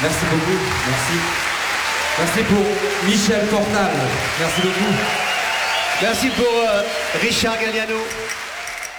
Merci beaucoup, merci. Merci pour Michel Portal. Merci beaucoup. Merci pour Richard Galliano.